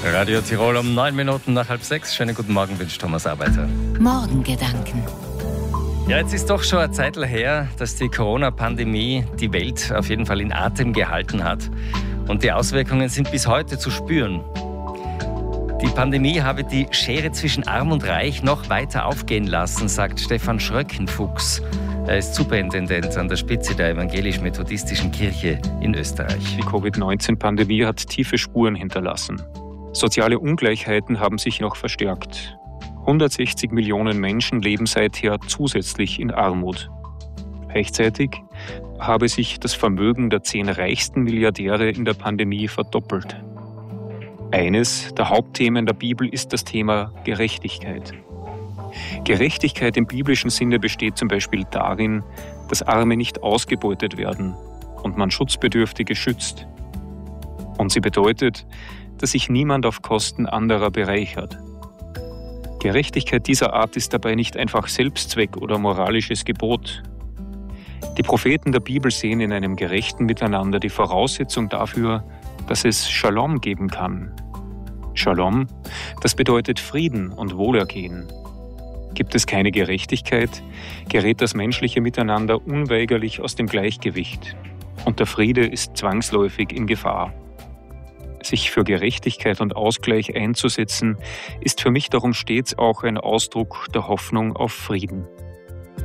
Radio Tirol um 9 Minuten nach 5:30. Schönen guten Morgen, wünscht Thomas Arbeiter. Morgengedanken. Ja, jetzt ist doch schon eine Zeit her, dass die Corona-Pandemie die Welt auf jeden Fall in Atem gehalten hat. Und die Auswirkungen sind bis heute zu spüren. Die Pandemie habe die Schere zwischen Arm und Reich noch weiter aufgehen lassen, sagt Stefan Schröckenfuchs. Er ist Superintendent an der Spitze der Evangelisch-Methodistischen Kirche in Österreich. Die Covid-19-Pandemie hat tiefe Spuren hinterlassen. Soziale Ungleichheiten haben sich noch verstärkt. 160 Millionen Menschen leben seither zusätzlich in Armut. Gleichzeitig habe sich das Vermögen der 10 reichsten Milliardäre in der Pandemie verdoppelt. Eines der Hauptthemen der Bibel ist das Thema Gerechtigkeit. Gerechtigkeit im biblischen Sinne besteht zum Beispiel darin, dass Arme nicht ausgebeutet werden und man Schutzbedürftige schützt. Und sie bedeutet, dass sich niemand auf Kosten anderer bereichert. Gerechtigkeit dieser Art ist dabei nicht einfach Selbstzweck oder moralisches Gebot. Die Propheten der Bibel sehen in einem gerechten Miteinander die Voraussetzung dafür, dass es Shalom geben kann. Shalom, das bedeutet Frieden und Wohlergehen. Gibt es keine Gerechtigkeit, gerät das menschliche Miteinander unweigerlich aus dem Gleichgewicht und der Friede ist zwangsläufig in Gefahr. Sich für Gerechtigkeit und Ausgleich einzusetzen, ist für mich darum stets auch ein Ausdruck der Hoffnung auf Frieden.